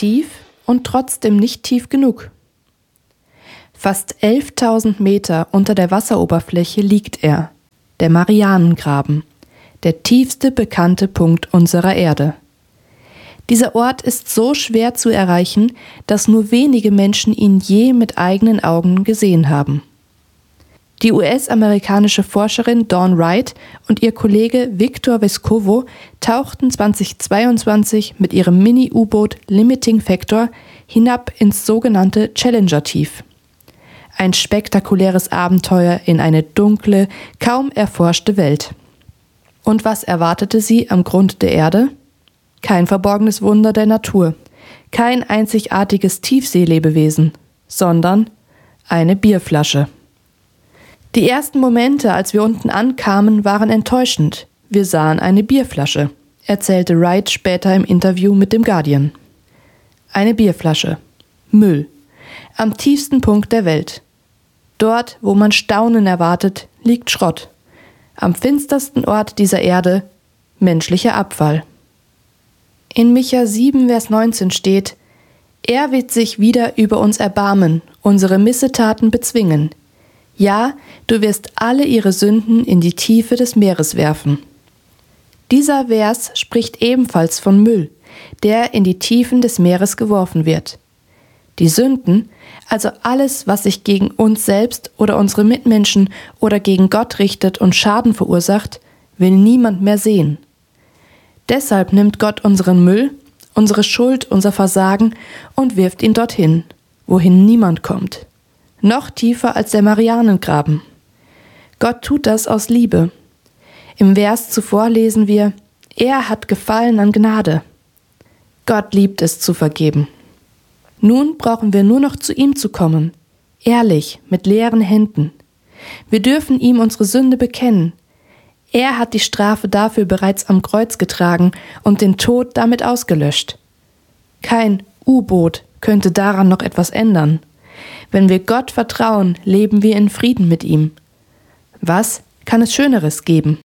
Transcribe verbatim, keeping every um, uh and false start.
tief und trotzdem nicht tief genug. Fast elftausend Meter unter der Wasseroberfläche liegt er, der Marianengraben, der tiefste bekannte Punkt unserer Erde. Dieser Ort ist so schwer zu erreichen, dass nur wenige Menschen ihn je mit eigenen Augen gesehen haben. Die U S-amerikanische Forscherin Dawn Wright und ihr Kollege Victor Vescovo tauchten zweitausendzweiundzwanzig mit ihrem Mini-U-Boot Limiting Factor hinab ins sogenannte Challenger-Tief. Ein spektakuläres Abenteuer in eine dunkle, kaum erforschte Welt. Und was erwartete sie am Grund der Erde? Kein verborgenes Wunder der Natur, kein einzigartiges Tiefseelebewesen, sondern eine Bierflasche. Die ersten Momente, als wir unten ankamen, waren enttäuschend. Wir sahen eine Bierflasche, erzählte Wright später im Interview mit dem Guardian. Eine Bierflasche. Müll. Am tiefsten Punkt der Welt. Dort, wo man Staunen erwartet, liegt Schrott. Am finstersten Ort dieser Erde menschlicher Abfall. In Micha sieben, Vers neunzehn steht: Er wird sich wieder über uns erbarmen, unsere Missetaten bezwingen. Ja, du wirst alle ihre Sünden in die Tiefe des Meeres werfen. Dieser Vers spricht ebenfalls von Müll, der in die Tiefen des Meeres geworfen wird. Die Sünden, also alles, was sich gegen uns selbst oder unsere Mitmenschen oder gegen Gott richtet und Schaden verursacht, will niemand mehr sehen. Deshalb nimmt Gott unseren Müll, unsere Schuld, unser Versagen und wirft ihn dorthin, wohin niemand kommt. Noch tiefer als der Marianengraben. Gott tut das aus Liebe. Im Vers zuvor lesen wir: Er hat Gefallen an Gnade. Gott liebt es zu vergeben. Nun brauchen wir nur noch zu ihm zu kommen, ehrlich, mit leeren Händen. Wir dürfen ihm unsere Sünde bekennen. Er hat die Strafe dafür bereits am Kreuz getragen und den Tod damit ausgelöscht. Kein U-Boot könnte daran noch etwas ändern. Wenn wir Gott vertrauen, leben wir in Frieden mit ihm. Was kann es Schöneres geben?